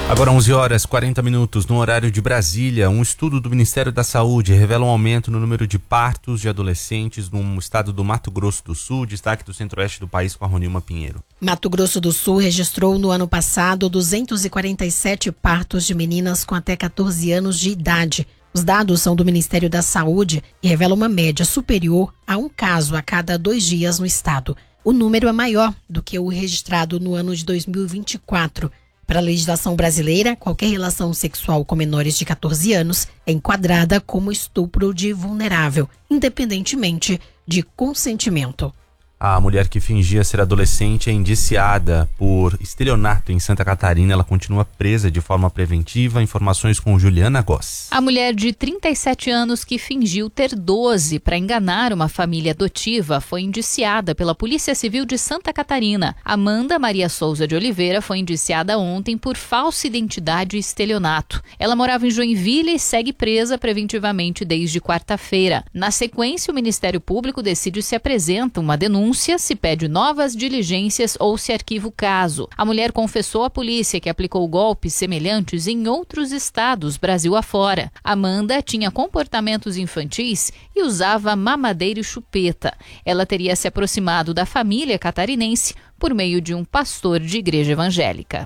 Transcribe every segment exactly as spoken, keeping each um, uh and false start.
Agora onze horas e quarenta minutos no horário de Brasília. Um estudo do Ministério da Saúde revela um aumento no número de partos de adolescentes no estado do Mato Grosso do Sul, destaque do centro-oeste do país com a Ronilma Pinheiro. Mato Grosso do Sul registrou no ano passado duzentos e quarenta e sete partos de meninas com até quatorze anos de idade. Os dados são do Ministério da Saúde e revelam uma média superior a um caso a cada dois dias no estado. O número é maior do que o registrado no ano de dois mil e vinte e quatro. Para a legislação brasileira, qualquer relação sexual com menores de quatorze anos é enquadrada como estupro de vulnerável, independentemente de consentimento. A mulher que fingia ser adolescente é indiciada por estelionato em Santa Catarina. Ela continua presa de forma preventiva. Informações com Juliana Goss. A mulher de trinta e sete anos que fingiu ter doze para enganar uma família adotiva foi indiciada pela Polícia Civil de Santa Catarina. Amanda Maria Souza de Oliveira foi indiciada ontem por falsa identidade e estelionato. Ela morava em Joinville e segue presa preventivamente desde quarta-feira. Na sequência, o Ministério Público decide se apresenta uma denúncia, se pede novas diligências ou se arquiva o caso. A mulher confessou à polícia que aplicou golpes semelhantes em outros estados, Brasil afora. Amanda tinha comportamentos infantis e usava mamadeira e chupeta. Ela teria se aproximado da família catarinense por meio de um pastor de igreja evangélica.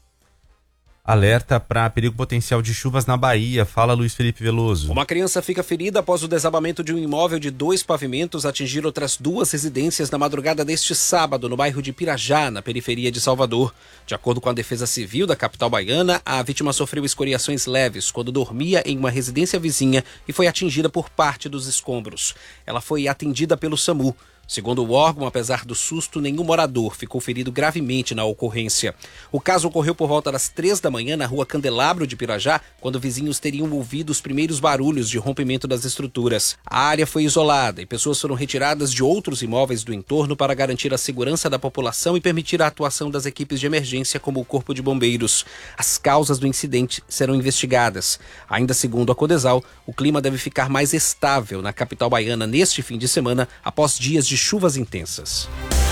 Alerta para perigo potencial de chuvas na Bahia. Fala, Luiz Felipe Veloso. Uma criança fica ferida após o desabamento de um imóvel de dois pavimentos atingir outras duas residências na madrugada deste sábado, no bairro de Pirajá, na periferia de Salvador. De acordo com a Defesa Civil da capital baiana, a vítima sofreu escoriações leves quando dormia em uma residência vizinha e foi atingida por parte dos escombros. Ela foi atendida pelo SAMU. Segundo o órgão, apesar do susto, nenhum morador ficou ferido gravemente na ocorrência. O caso ocorreu por volta das três da manhã na rua Candelabro de Pirajá, quando vizinhos teriam ouvido os primeiros barulhos de rompimento das estruturas. A área foi isolada e pessoas foram retiradas de outros imóveis do entorno para garantir a segurança da população e permitir a atuação das equipes de emergência, como o Corpo de Bombeiros. As causas do incidente serão investigadas. Ainda segundo a Codesal, o clima deve ficar mais estável na capital baiana neste fim de semana, após dias de de chuvas intensas.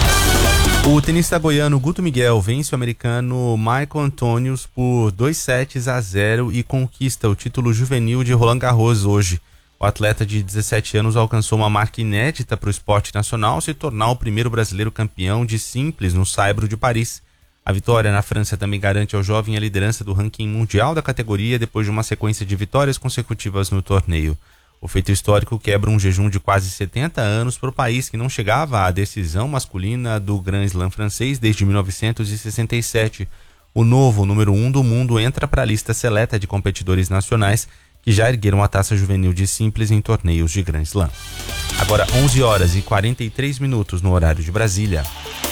O tenista goiano Guto Miguel vence o americano Michael Antonius por dois sets a zero e conquista o título juvenil de Roland Garros hoje. O atleta de dezessete anos alcançou uma marca inédita para o esporte nacional ao se tornar o primeiro brasileiro campeão de simples no Saibro de Paris. A vitória na França também garante ao jovem a liderança do ranking mundial da categoria depois de uma sequência de vitórias consecutivas no torneio. O feito histórico quebra um jejum de quase setenta anos para o país, que não chegava à decisão masculina do Grand Slam francês desde mil novecentos e sessenta e sete. O novo número um do mundo entra para a lista seleta de competidores nacionais que já ergueram a taça juvenil de simples em torneios de Grand Slam. Agora onze horas e quarenta e três minutos no horário de Brasília.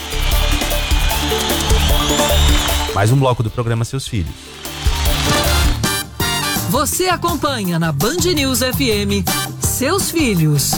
Mais um bloco do programa Seus Filhos. Você acompanha na Band News F M Seus Filhos.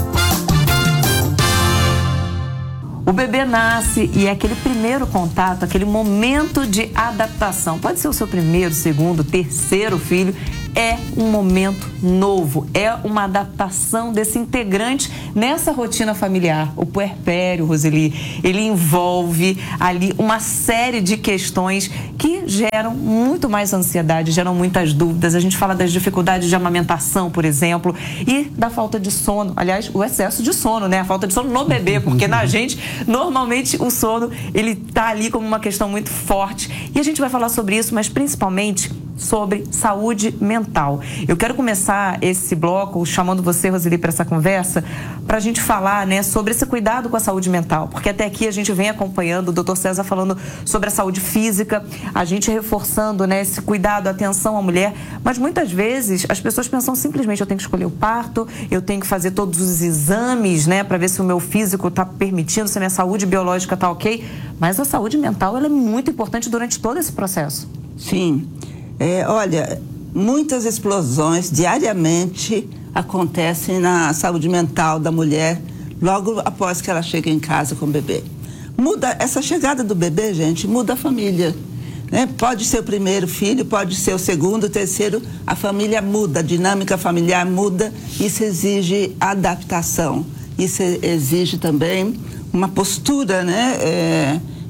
O bebê nasce e é aquele primeiro contato, aquele momento de adaptação. Pode ser o seu primeiro, segundo, terceiro filho. É um momento novo, é uma adaptação desse integrante nessa rotina familiar. O puerpério, Roseli, ele envolve ali uma série de questões que geram muito mais ansiedade, geram muitas dúvidas. A gente fala das dificuldades de amamentação, por exemplo, e da falta de sono. Aliás, o excesso de sono, né? A falta de sono no bebê, porque na gente, normalmente, o sono, ele tá ali como uma questão muito forte. E a gente vai falar sobre isso, mas principalmente sobre saúde mental. Eu quero começar esse bloco chamando você, Roseli, para essa conversa, para a gente falar, né, sobre esse cuidado com a saúde mental, porque até aqui a gente vem acompanhando o doutor César falando sobre a saúde física, a gente reforçando, né, esse cuidado, atenção à mulher, mas muitas vezes as pessoas pensam simplesmente, eu tenho que escolher o parto, eu tenho que fazer todos os exames, né, para ver se o meu físico está permitindo, se a minha saúde biológica está ok, mas a saúde mental, ela é muito importante durante todo esse processo. Sim. É, olha, muitas explosões diariamente acontecem na saúde mental da mulher logo após que ela chega em casa com o bebê. Muda, essa chegada do bebê, gente, muda a família, né? Pode ser o primeiro filho, pode ser o segundo, o terceiro, a família muda, a dinâmica familiar muda, isso exige adaptação, isso exige também uma postura, né? É,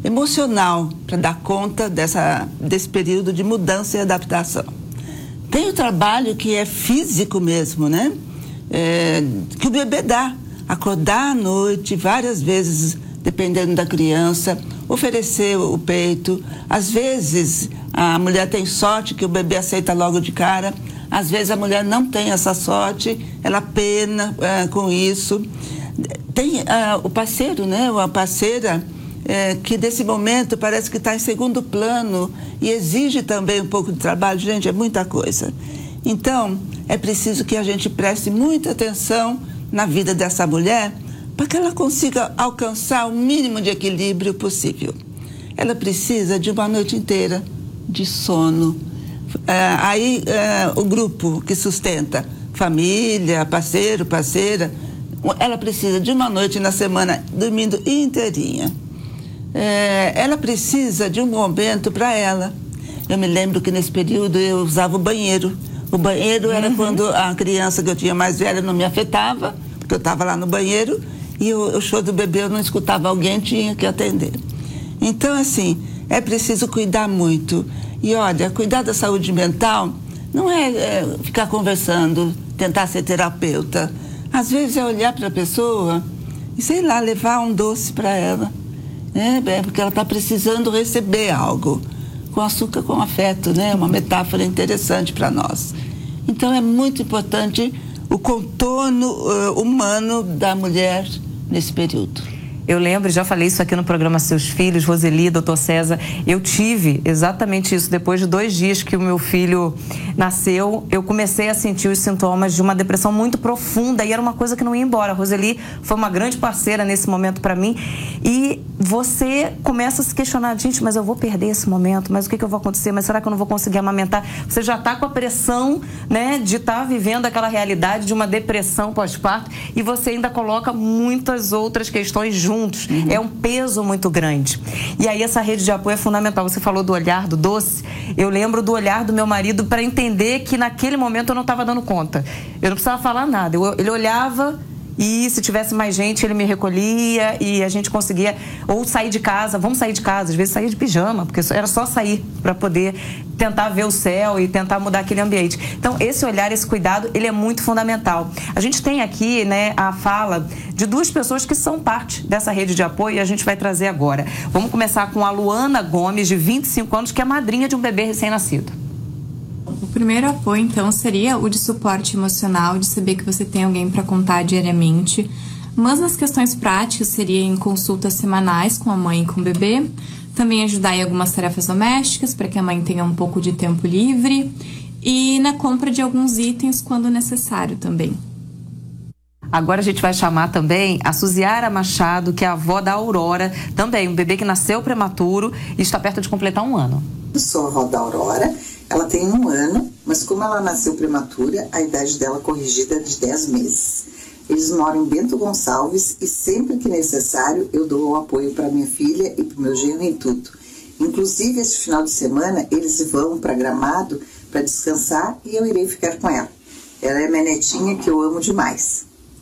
emocional para dar conta dessa, desse período de mudança e adaptação. Tem o trabalho que é físico mesmo, né? É, que o bebê dá. Acordar à noite várias vezes, dependendo da criança, oferecer o peito. Às vezes a mulher tem sorte que o bebê aceita logo de cara. Às vezes a mulher não tem essa sorte, ela pena é, com isso. Tem uh, o parceiro, né? Ou a parceira é, que nesse momento parece que está em segundo plano e exige também um pouco de trabalho. Gente, é muita coisa. Então, é preciso que a gente preste muita atenção na vida dessa mulher para que ela consiga alcançar o mínimo de equilíbrio possível. Ela precisa de uma noite inteira de sono. É, aí é, o grupo que sustenta, família, parceiro, parceira, ela precisa de uma noite na semana dormindo inteirinha. É, ela precisa de um momento para ela. Eu me lembro que nesse período eu usava o banheiro. O banheiro era uhum. quando a criança que eu tinha mais velha não me afetava, porque eu estava lá no banheiro e o, o choro do bebê eu não escutava alguém, tinha que atender. Então, assim, é preciso cuidar muito. E olha, cuidar da saúde mental não é, é ficar conversando, tentar ser terapeuta. Às vezes é olhar para a pessoa e, sei lá, levar um doce para ela, né? Porque ela está precisando receber algo. Com açúcar, com afeto, né? Uma metáfora interessante para nós. Então é muito importante o contorno uh, humano da mulher nesse período. Eu lembro, já falei isso aqui no programa Seus Filhos, Roseli, doutor César, eu tive exatamente isso. Depois de dois dias que o meu filho nasceu, eu comecei a sentir os sintomas de uma depressão muito profunda e era uma coisa que não ia embora. A Roseli foi uma grande parceira nesse momento para mim e você começa a se questionar, gente, mas eu vou perder esse momento, mas o que, que eu vou acontecer? Mas será que eu não vou conseguir amamentar? Você já está com a pressão, né, de estar tá vivendo aquela realidade de uma depressão pós-parto e você ainda coloca muitas outras questões juntas. Uhum. É um peso muito grande. E aí essa rede de apoio é fundamental. Você falou do olhar do doce. Eu lembro do olhar do meu marido para entender que naquele momento eu não estava dando conta. Eu não precisava falar nada. Eu, ele olhava e se tivesse mais gente ele me recolhia e a gente conseguia ou sair de casa. Vamos sair de casa. Às vezes sair de pijama, porque era só sair para poder tentar ver o céu e tentar mudar aquele ambiente. Então, esse olhar, esse cuidado, ele é muito fundamental. A gente tem aqui, né, a fala de duas pessoas que são parte dessa rede de apoio e a gente vai trazer agora. Vamos começar com a Luana Gomes, de vinte e cinco anos, que é madrinha de um bebê recém-nascido. O primeiro apoio, então, seria o de suporte emocional, de saber que você tem alguém para contar diariamente. Mas nas questões práticas, seria em consultas semanais com a mãe e com o bebê. Também ajudar em algumas tarefas domésticas, para que a mãe tenha um pouco de tempo livre. E na compra de alguns itens, quando necessário também. Agora a gente vai chamar também a Suziara Machado, que é a avó da Aurora. Também um bebê que nasceu prematuro e está perto de completar um ano. Eu sou a avó da Aurora. Ela tem um ano, mas como ela nasceu prematura, a idade dela corrigida é de dez meses. Eles moram em Bento Gonçalves e sempre que necessário eu dou o apoio para minha filha e para o meu genro em tudo. Inclusive, esse final de semana eles vão para Gramado para descansar e eu irei ficar com ela. Ela é minha netinha que eu amo demais.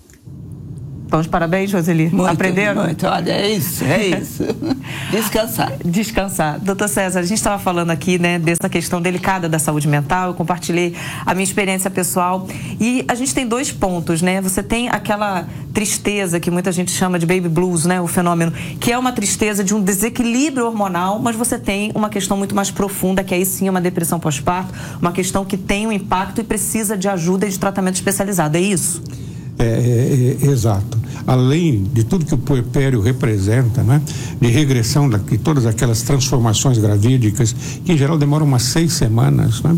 Então, os parabéns, Roseli. Muito, Aprenderam? Muito, olha, é isso, é isso. Descansar. Descansar. Doutor César, a gente estava falando aqui, né, dessa questão delicada da saúde mental, eu compartilhei a minha experiência pessoal e a gente tem dois pontos, né? Você tem aquela tristeza que muita gente chama de baby blues, né, o fenômeno, que é uma tristeza de um desequilíbrio hormonal, mas você tem uma questão muito mais profunda, que aí sim é uma depressão pós-parto, uma questão que tem um impacto e precisa de ajuda e de tratamento especializado, é isso? É, é, é, exato. Além de tudo que o puerpério representa, né, de regressão de todas aquelas transformações gravídicas, que em geral demoram umas seis semanas, né,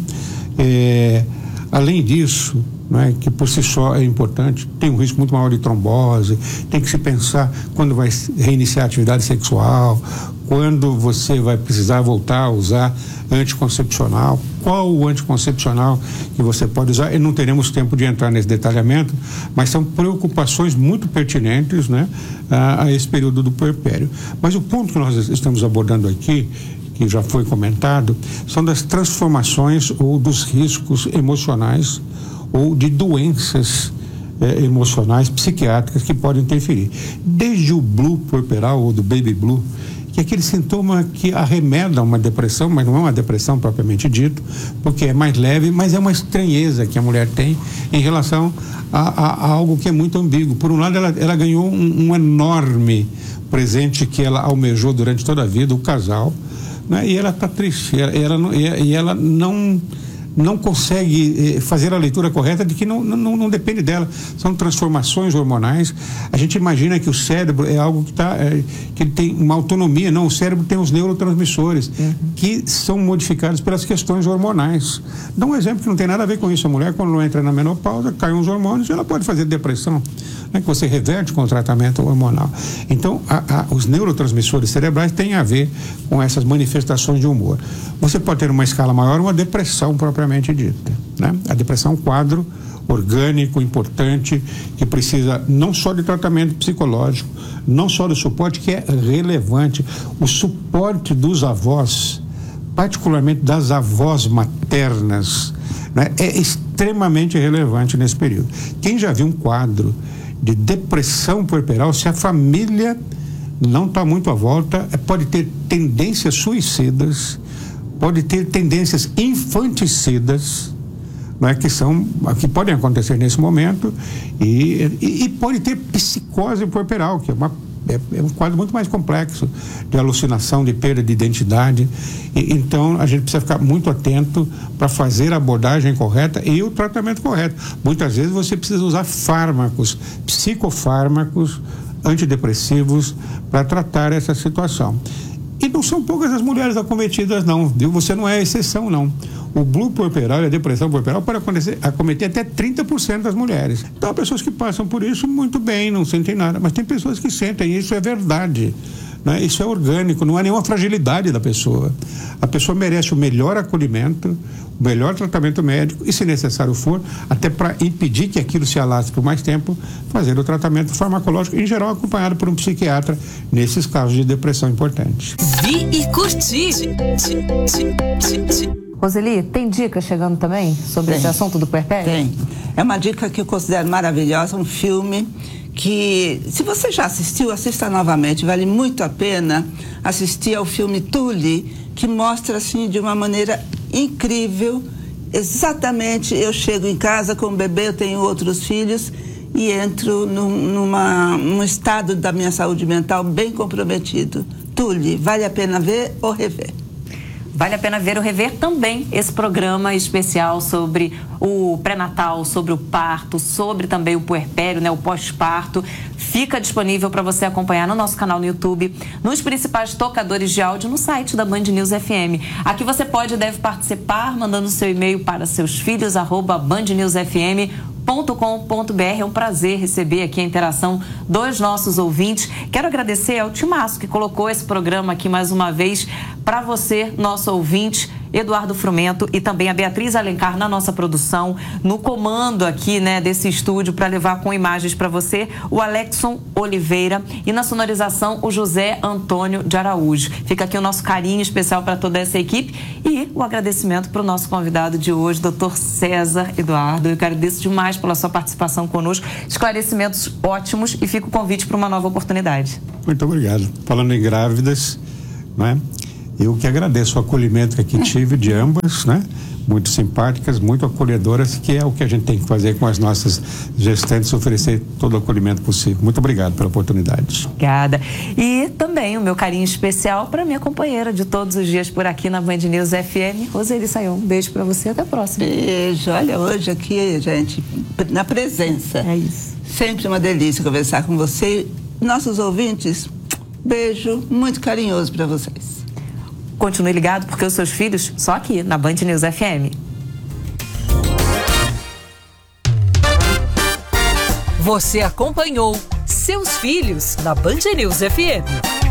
é, além disso, né, que por si só é importante, tem um risco muito maior de trombose, tem que se pensar quando vai reiniciar a atividade sexual, quando você vai precisar voltar a usar anticoncepcional, qual o anticoncepcional que você pode usar, e não teremos tempo de entrar nesse detalhamento, mas são preocupações muito pertinentes, né, a, a esse período do puerpério. Mas o ponto que nós estamos abordando aqui, que já foi comentado, são das transformações ou dos riscos emocionais ou de doenças eh, emocionais, psiquiátricas que podem interferir. Desde o blue puerperal ou do baby blue, que é aquele sintoma que arremeda uma depressão, mas não é uma depressão propriamente dito, porque é mais leve, mas é uma estranheza que a mulher tem em relação a, a, a algo que é muito ambíguo. Por um lado, ela, ela ganhou um, um enorme presente que ela almejou durante toda a vida, o casal, né? E ela está triste, ela, ela, e ela não... não consegue fazer a leitura correta de que não, não, não depende dela. São transformações hormonais. A gente imagina que o cérebro é algo que, tá, é, que ele tem uma autonomia. Não, o cérebro tem os neurotransmissores, uhum, que são modificados pelas questões hormonais. Dá um exemplo que não tem nada a ver com isso. A mulher, quando ela entra na menopausa, cai uns hormônios e ela pode fazer depressão, né, que você reverte com o tratamento hormonal. Então, a, a, os neurotransmissores cerebrais têm a ver com essas manifestações de humor. Você pode ter uma escala maior, uma depressão propriamente dita, né? A depressão é um quadro orgânico, importante, que precisa não só de tratamento psicológico, não só do suporte, que é relevante. O suporte dos avós, particularmente das avós maternas, né, é extremamente relevante nesse período. Quem já viu um quadro de depressão puerperal, se a família não está muito à volta, pode ter tendências suicidas, pode ter tendências infanticidas, né, que são, que podem acontecer nesse momento, e, e, e pode ter psicose puerperal, que é, uma, é, é um quadro muito mais complexo de alucinação, de perda de identidade. E, então a gente precisa ficar muito atento para fazer a abordagem correta e o tratamento correto. Muitas vezes você precisa usar fármacos, psicofármacos, antidepressivos, para tratar essa situação. E não são poucas as mulheres acometidas, não, viu? Você não é exceção, não. O blue puerperal e a depressão puerperal pode acontecer, acometer até trinta por cento das mulheres. Então, há pessoas que passam por isso muito bem, não sentem nada, mas tem pessoas que sentem, e isso é verdade, né? Isso é orgânico, não é nenhuma fragilidade da pessoa. A pessoa merece o melhor acolhimento, o melhor tratamento médico e, se necessário for, até para impedir que aquilo se alastre por mais tempo, fazer o tratamento farmacológico, em geral acompanhado por um psiquiatra, nesses casos de depressão importante. Vi e curti. Roseli, tem dica chegando também sobre Tem. esse assunto do puerpério? Tem. É uma dica que eu considero maravilhosa, um filme que, se você já assistiu, assista novamente. Vale muito a pena assistir ao filme Tully, que mostra, assim, de uma maneira incrível, exatamente, eu chego em casa com o bebê, eu tenho outros filhos, e entro num, numa, num estado da minha saúde mental bem comprometido. Tully, vale a pena ver ou rever? Vale a pena ver ou rever também esse programa especial sobre o pré-natal, sobre o parto, sobre também o puerpério, né, o pós-parto. Fica disponível para você acompanhar no nosso canal no YouTube, nos principais tocadores de áudio, no site da Band News F M. Aqui você pode e deve participar mandando seu e-mail para seus filhos, arroba bandnewsfm ponto com ponto br. É um prazer receber aqui a interação dos nossos ouvintes. Quero agradecer ao Timaço, que colocou esse programa aqui mais uma vez para você, nosso ouvinte, Eduardo Frumento, e também a Beatriz Alencar na nossa produção, no comando aqui, né, desse estúdio para levar com imagens para você, o Alexson Oliveira, e na sonorização o José Antônio de Araújo. Fica aqui o nosso carinho especial para toda essa equipe e o agradecimento para o nosso convidado de hoje, doutor César Eduardo. Eu agradeço demais pela sua participação conosco, esclarecimentos ótimos, e fica o convite para uma nova oportunidade. Muito obrigado. Falando em grávidas, né? Eu que agradeço o acolhimento que aqui tive de ambas, né? Muito simpáticas, muito acolhedoras, que é o que a gente tem que fazer com as nossas gestantes, oferecer todo o acolhimento possível. Muito obrigado pela oportunidade. Obrigada. E também o meu carinho especial para minha companheira de todos os dias por aqui na Band News F M, Roseli Sayão. Um beijo para você, até a próxima. Beijo. Olha, hoje aqui, gente, na presença. É isso. Sempre uma delícia conversar com você. Nossos ouvintes, beijo muito carinhoso para vocês. Continue ligado, porque os seus filhos só aqui na Band News F M. Você acompanhou Seus Filhos na Band News F M.